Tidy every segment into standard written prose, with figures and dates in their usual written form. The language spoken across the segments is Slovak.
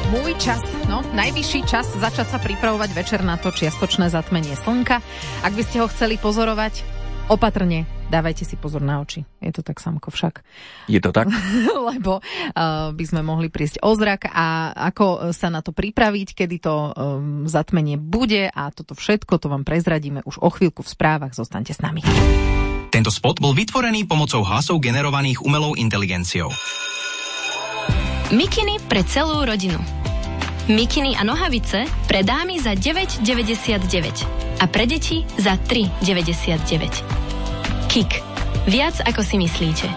Môj čas, najvyšší čas začať sa pripravovať večer na to čiastočné zatmenie slnka. Ak by ste ho chceli pozorovať, opatrne, dávajte si pozor na oči. Je to tak, Samko, však? Je to tak? Lebo by sme mohli prísť o zrak a ako sa na to pripraviť, kedy to zatmenie bude a toto všetko, to vám prezradíme už o chvíľku v správach. Zostaňte s nami. Tento spot bol vytvorený pomocou hlasov generovaných umelou inteligenciou. Mikiny pre celú rodinu. Mikiny a nohavice pre dámy za 9,99 a pre deti za 3,99. Kik. Viac ako si myslíte.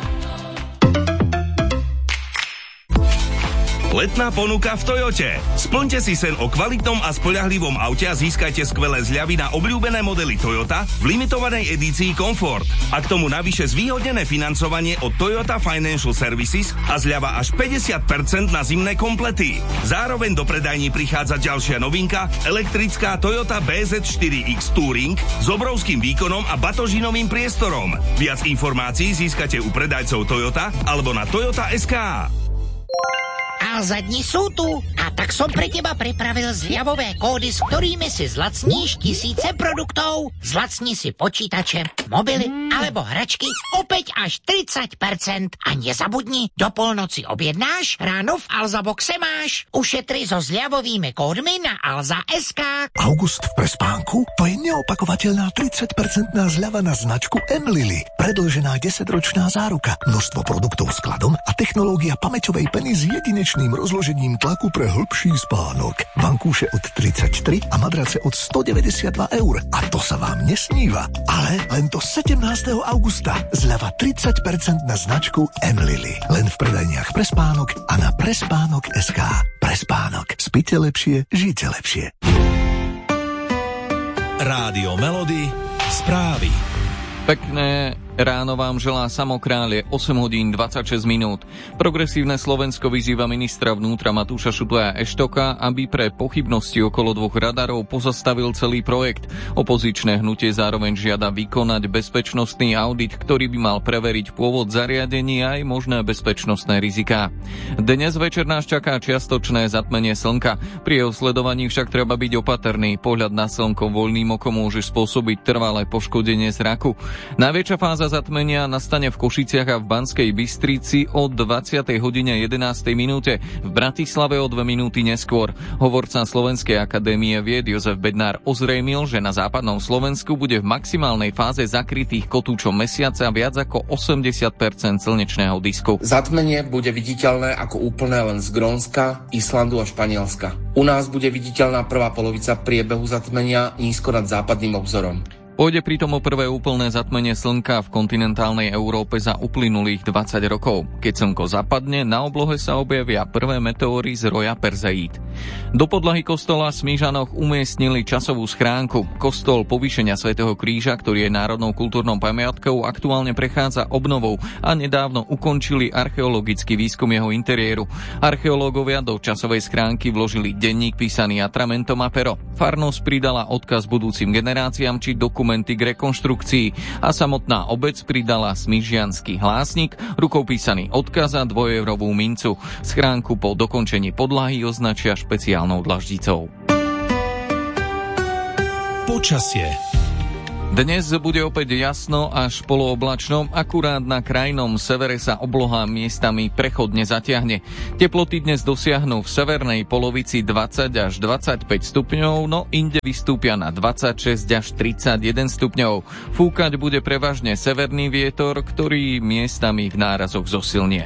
Letná ponuka v Toyote. Splňte si sen o kvalitnom a spoľahlivom aute a získajte skvelé zľavy na obľúbené modely Toyota v limitovanej edícii Comfort. A k tomu navyše zvýhodnené financovanie od Toyota Financial Services a zľava až 50% na zimné komplety. Zároveň do predajní prichádza ďalšia novinka, elektrická Toyota BZ4X Touring s obrovským výkonom a batožinovým priestorom. Viac informácií získate u predajcov Toyota alebo na Toyota.sk. A zadní sú tu. A tak som pre teba pripravil zľavové kódy, s ktorými si zlacníš tisíce produktov. Zlacni si počítače, mobily alebo hračky opäť až 30%. A nezabudni, do polnoci objednáš, ráno v Alza Boxe máš. Ušetri so zľavovými kódmi na Alza.sk. August v Prespánku? To je neopakovateľná 30% zľava na značku M-Lily. Predĺžená 10-ročná záruka, množstvo produktov skladom a technológia pamäťovej peny s jedinečným rozložením tlaku pre hlbší spánok. Vankúše od 33 a madrace od 192 eur. A to sa vám nesníva. Ale len do 17. augusta. Zľava 30% na značku M-Lily. Len v predajniach Prespánok a na Prespánok.sk. Prespánok. Spite lepšie, žite lepšie. Rádio Melody. Správy. Pekné ráno vám želá Samokrál, je 8 hodín 26 minút. Progresívne Slovensko vyzýva ministra vnútra Matúša Šutoja Eštoka, aby pre pochybnosti okolo 2 radarov pozastavil celý projekt. Opozičné hnutie zároveň žiada vykonať bezpečnostný audit, ktorý by mal preveriť pôvod zariadení a aj možné bezpečnostné riziká. Dnes večer nás čaká čiastočné zatmenie slnka. Pri jeho sledovaní však treba byť opatrný. Pohľad na slnko voľným okom môže spôsobiť trvalé poškodenie zraku. Najväčšia fáza zatmenia nastane v Košiciach a v Banskej Bystrici o 20:11 minúte, v Bratislave o 2 minúty neskôr. Hovorca Slovenskej akadémie vied Jozef Bednár ozrejmil, že na západnom Slovensku bude v maximálnej fáze zakrytých kotúčom mesiaca viac ako 80% slnečného disku. Zatmenie bude viditeľné ako úplné len z Grónska, Islandu a Španielska. U nás bude viditeľná prvá polovica priebehu zatmenia nízko nad západným obzorom. Pôjde pritom o prvé úplné zatmenie slnka v kontinentálnej Európe za uplynulých 20 rokov. Keď slnko zapadne, na oblohe sa objavia prvé meteóry z roja Perzeid. Do podlahy kostola v Smížanoch umiestnili časovú schránku. Kostol Povýšenia svätého Kríža, ktorý je národnou kultúrnou pamiatkou, aktuálne prechádza obnovou a nedávno ukončili archeologický výskum jeho interiéru. Archeológovia do časovej schránky vložili denník písaný atramentom a pero. Farnosť pridala odkaz budúcim generáciám či dokumenty k rekonštrukcii a samotná obec pridala smížiansky hlásnik, rukou písaný odkaz a 2-eurovú mincu. Schránku po dokončení podlahy označia špeciálnou dlaždicou. Počasie. Dnes bude opäť jasno až polooblačno, akurát na krajnom severe sa obloha miestami prechodne zatiahne. Teploty dnes dosiahnu v severnej polovici 20 až 25 stupňov, no inde vystúpia na 26 až 31 stupňov. Fúkať bude prevažne severný vietor, ktorý miestami v nárazoch zosilnie.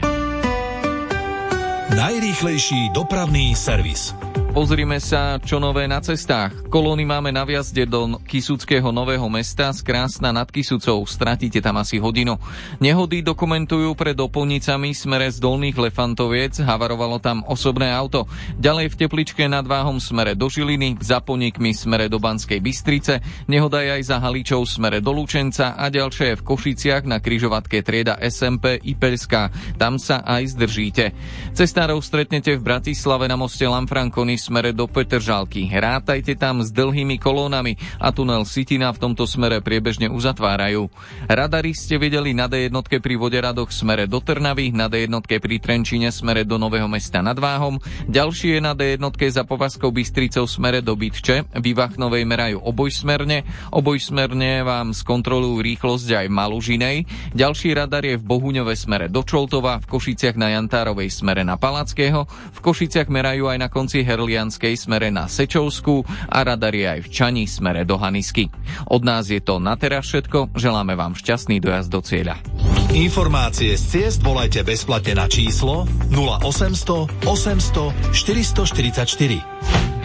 Najrýchlejší dopravný servis. Pozrime sa, čo nové na cestách. Kolóny máme na vjazde do Kysuckého Nového Mesta z Krásna nad Kysucou. Stratíte tam asi hodinu. Nehody dokumentujú pred Oponicami smere z Dolných Lefantoviec. Havarovalo tam osobné auto. Ďalej v Tepličke nad Váhom smere do Žiliny, za Ponikmi smere do Banskej Bystrice. Nehoda je aj za Halíčov smere do Lučenca a ďalšie v Košiciach na križovatke trieda SMP Ipeľská. Tam sa aj zdržíte. Cestárov stretnete v Bratislave na moste Lanfranconis smere do Petržalky. Rátajte tam s dlhými kolónami a tunel Sitina v tomto smere priebežne uzatvárajú. Radari ste videli na D1 pri Voderadoch smere do Trnavy, na D1 pri Trenčíne smere do Nového Mesta nad Váhom. Ďalší je na D1 za Povazkou Bystricou smere do Bytče. Ví Vachnovej merajú obojsmerne. Obojsmerne vám skontrolujú rýchlosť aj v Malužinej. Ďalší radar je v Bohuňove smere do Čoltova, v Košiciach na Jantárovej smere na Palackého, v Košiciach merajú aj na konci Herlianskej smere na Sečovskú a radar je aj v Čani smere do Hanisky. Od nás je to na teraz všetko, želáme vám šťastný dojazd do cieľa. Informácie z ciest volajte bezplatne na číslo 0800 800 444.